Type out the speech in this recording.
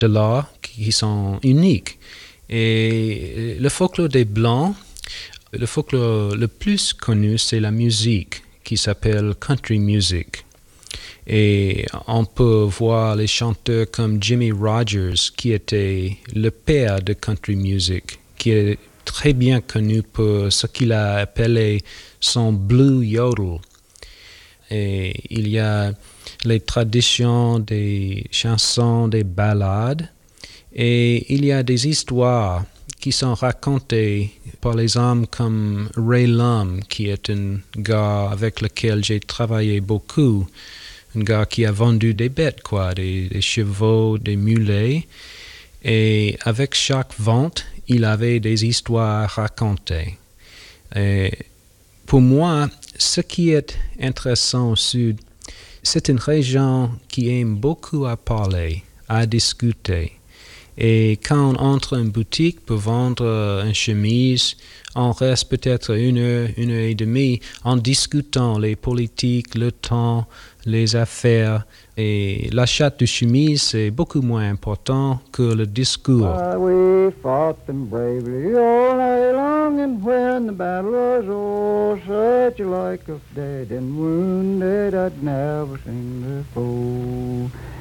de l'art qui sont uniques. Et le folklore des Blancs, le folklore le plus connu, c'est la musique qui s'appelle country music. Et on peut voir les chanteurs comme Jimmy Rogers, qui était le père de country music, qui est très bien connu pour ce qu'il a appelé son blue yodel. Et il y a les traditions des chansons, des ballades, et il y a des histoires qui sont racontées par les hommes comme Ray Lum, qui est un gars avec lequel j'ai travaillé beaucoup, un gars qui a vendu des bêtes, des chevaux, des mulets, et avec chaque vente, il avait des histoires racontées. Et pour moi, ce qui est intéressant au Sud, c'est une région qui aime beaucoup à parler, à discuter. Et quand on entre en boutique pour vendre une chemise, on reste peut-être une heure et demie en discutant les politiques, le temps, les affaires. Et l'achat de chemise est beaucoup moins important que le discours. We fought them bravely all night long, and when the battle was o'er, such a like of dead and wounded I'd never seen before.